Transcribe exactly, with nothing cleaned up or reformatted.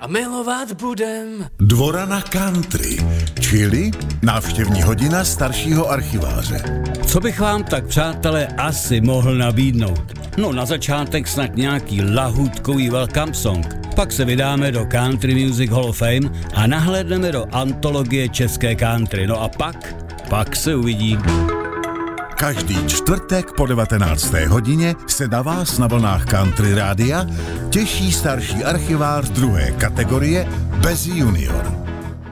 milovat budem. Dvora na country, čili návštěvní hodina staršího archiváře. Co bych vám tak, přátelé, asi mohl nabídnout? No na začátek snad nějaký lahůdkový welcome song. Pak se vydáme do Country Music Hall of Fame a nahlédneme do antologie české country. No a pak, pak se uvidí. Každý čtvrtek po devatenácté hodině se na vás na vlnách Country Rádia těší starší archivář druhé kategorie Bez junior.